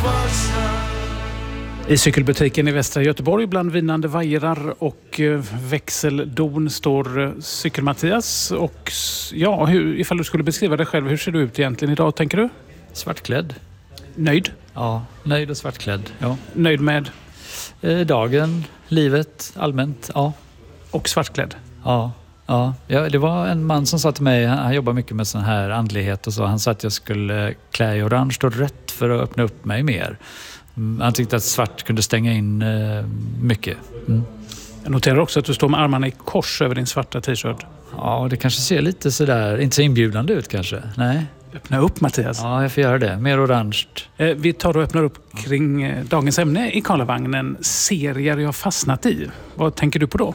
I cykelbutiken i västra Göteborg bland vinnande vajrar och växeldon står Cykel-Mattias. Och ja, ifall du skulle beskriva dig själv, hur ser du ut egentligen idag, tänker du? Svartklädd. Nöjd? Ja, nöjd och svartklädd. Ja. Nöjd med? Dagen, livet, allmänt, ja. Och svartklädd? Ja, det var en man som sa till mig, han jobbar mycket med sån här andlighet och så. Han sa att jag skulle klä i orange och rött för att öppna upp mig mer. Han tyckte att svart kunde stänga in mycket. Mm. Jag noterar också att du står med armarna i kors över din svarta t-shirt. Ja, det kanske ser lite sådär, inte så inbjudande ut kanske. Nej. Öppna upp, Mattias. Ja, jag får göra det. Mer orange. Vi tar och öppnar upp kring dagens ämne i Karlavagnen. Serier jag fastnat i. Vad tänker du på då?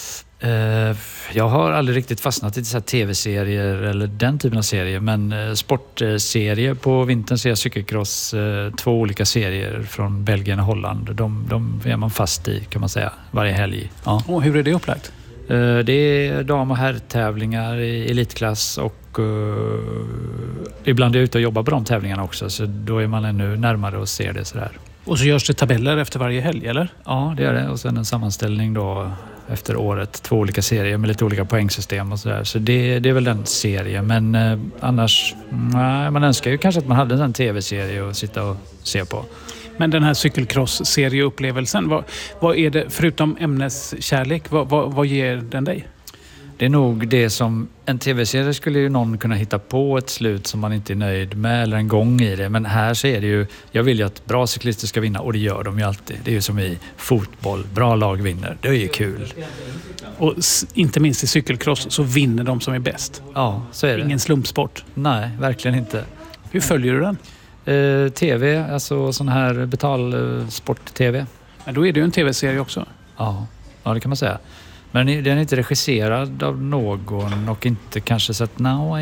Jag har aldrig riktigt fastnat i så här tv-serier eller den typen av serier, men sportserier på vintern ser jag cykelcross, 2 olika serier från Belgien och Holland. De är man fast i, kan man säga, varje helg. Ja. Och hur är det upplagt? Det är dam- och herrtävlingar i elitklass och ibland är jag ute och jobbar på de tävlingarna också, så då är man ännu närmare och ser det sådär. Och så görs det tabeller efter varje helg, eller? Ja, det är det. Och sen en sammanställning då efter året. 2 olika serier med lite olika poängsystem och sådär. Så det är väl den serien. Men annars, nej, man önskar ju kanske att man hade en sån tv-serie att sitta och se på. Men den här cykelcross-serieupplevelsen, vad är det, förutom ämneskärlek, vad ger den dig? Det är nog det som en tv-serie skulle ju någon kunna hitta på ett slut som man inte är nöjd med eller en gång i det. Men här så är det ju, jag vill ju att bra cyklister ska vinna och det gör de ju alltid. Det är ju som i fotboll, bra lag vinner. Det är ju kul. Och inte minst i cykelcross så vinner de som är bäst. Ja, så är det. Ingen slumpsport. Nej, verkligen inte. Hur följer du den? TV, alltså sån här betalsport-TV. Ja, då är det ju en tv-serie också. Ja, det kan man säga. Men den är inte regisserad av någon och inte kanske sett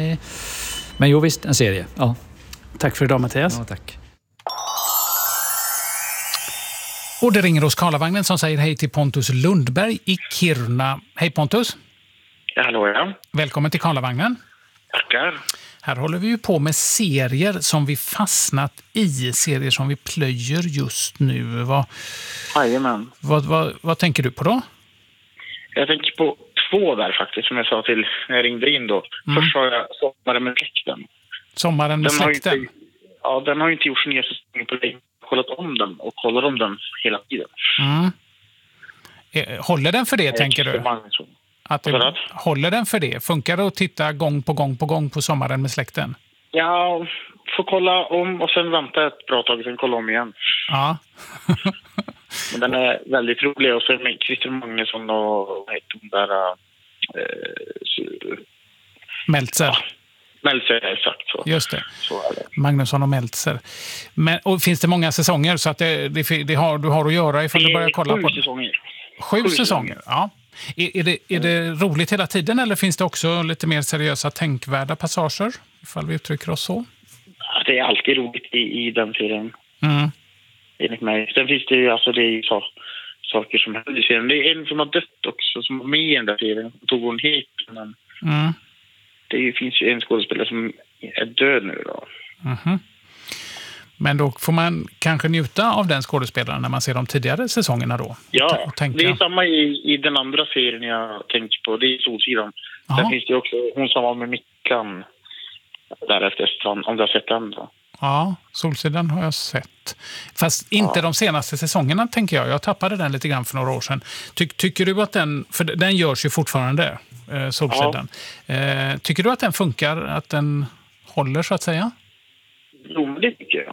men jo visst, en serie. Ja. Tack för idag, Mattias. Ja, tack. Och det ringer hos Karlavagnen som säger hej till Pontus Lundberg i Kiruna. Hej Pontus. Ja, hallå ja. Välkommen till Karlavagnen. Tackar. Här håller vi ju på med serier som vi fastnat i, serier som vi plöjer just nu. Jajamän. Vad tänker du på då? Jag tänker på 2 där faktiskt, som jag sa till när jag ringde in då. Först har jag Sommaren med släkten. Sommaren med släkten? Den har ju inte gjort sin ersättning på det. Kollat om den och kollar om den hela tiden. Håller den för det, tänker du? Håller den för det? Funkar det att titta gång på gång på Sommaren med släkten? Ja, får kolla om och sen vänta ett bra tag och sen kolla om igen. Ja. Men den är väldigt rolig. Och så med Christer Magnusson och vad heter de där... Meltzer. Meltzer, exakt så. Just det. Så är det. Magnusson och Meltzer. Och finns det många säsonger så att du har att göra ifall du börjar kolla på det? 7 säsonger. 7 säsonger, ja. Är det roligt hela tiden eller finns det också lite mer seriösa tänkvärda passager? Ifall vi uttrycker oss så. Ja, det är alltid roligt i den serien. Enligt mig. Sen finns det ju, alltså det är ju saker som händer i serien. Det är en som har dött också, som var med i den där serien. Tog hon hit. Men det finns ju en skådespelare som är död nu då. Men då får man kanske njuta av den skådespelaren när man ser de tidigare säsongerna då? Ja, det är samma i den andra serien jag tänker på. Det är Solsidan. Sen finns det också hon som var med Mickan därefter, om du har sett den då. Ja, Solsidan har jag sett. Fast inte de senaste säsongerna, tänker jag. Jag tappade den lite grann för några år sedan. Tycker du att för den görs ju fortfarande, Solsidan. Tycker du att den funkar, att den håller så att säga? Jo, det tycker jag.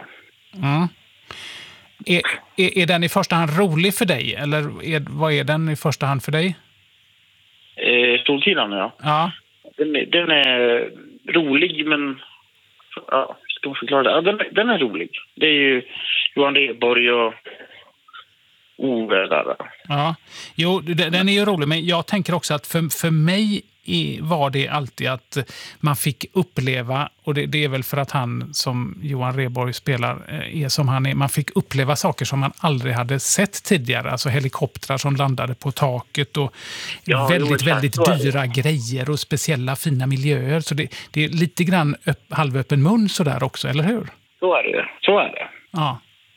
Är den i första hand rolig för dig? Eller vad är den i första hand för dig? Solsidan, ja. Den är rolig, men... Ja, ska man förklara det? Ja, den är rolig. Det är ju Johan Rheborg och Ove där. Ja, jo, den är ju rolig. Men jag tänker också att för mig var det alltid att man fick uppleva, och det är väl för att han som Johan Rheborg spelar är som han är, man fick uppleva saker som man aldrig hade sett tidigare, alltså helikoptrar som landade på taket och väldigt dyra grejer och speciella fina miljöer, så det är lite grann halvöppen mun sådär också, eller hur? Så är det. Ja.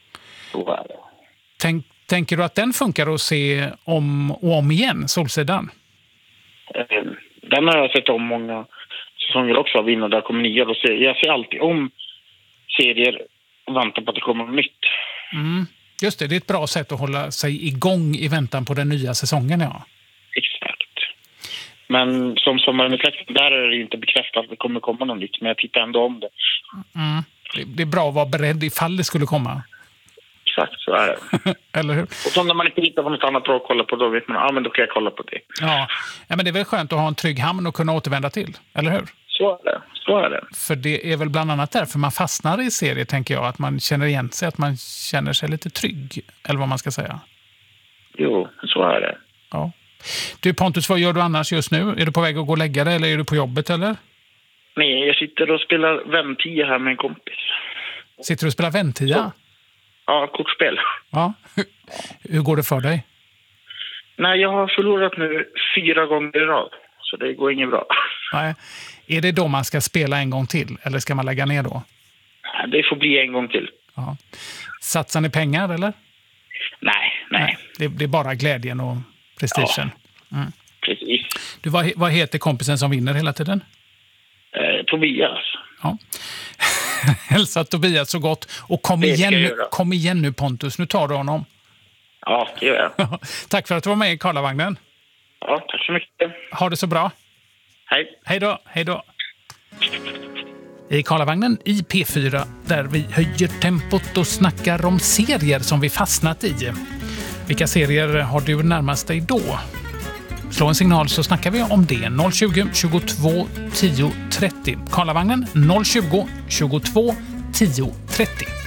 Så är det. Tänker du att den funkar att se om och om igen, Solsidan? Den har jag sett om många säsonger också av innan där kommer nya. Jag ser alltid om serier och väntar på att det kommer något nytt. Just det är ett bra sätt att hålla sig igång i väntan på den nya säsongen, ja. Exakt. Men som Sommaren i trädgården, där är det inte bekräftat att det kommer komma något nytt. Men jag tittar ändå om det. Det är bra att vara beredd ifall det skulle komma. Exakt, så är det. Eller hur? Och så när man inte hittar på något annat bra att kolla på, då vet man, men då kan jag kolla på det. Ja, men det är väl skönt att ha en trygg hamn och kunna återvända till, eller hur? Så är det. För det är väl bland annat därför man fastnar i serier, tänker jag. Att man känner igen sig, att man känner sig lite trygg. Eller vad man ska säga. Jo, så är det. Ja. Du Pontus, vad gör du annars just nu? Är du på väg att gå och lägga dig eller är du på jobbet, eller? Nej, jag sitter och spelar Vem-10 här med en kompis. Sitter du och spelar Vem-10? Ja, kortspel. Ja. Hur går det för dig? Nej, jag har förlorat nu 4 gånger i rad. Så det går inget bra. Nej. Är det då man ska spela en gång till? Eller ska man lägga ner då? Det får bli en gång till. Ja. Satsar ni pengar, eller? Nej. Det är bara glädjen och prestigen. Ja, precis. Du, vad heter kompisen som vinner hela tiden? Tobias. Ja. Hälsa Tobias så gott. Och kom igen nu Pontus, nu tar du honom. Ja, det gör jag. Tack för att du var med i Karlavagnen. Ja, tack så mycket. Ha det så bra. Hej. Hej då. I Karlavagnen i P4 där vi höjer tempot och snackar om serier som vi fastnat i. Vilka serier har du närmast dig då? Slå en signal så snackar vi om det. 020 22 10 30. Karlavagnen 020 22 10 30.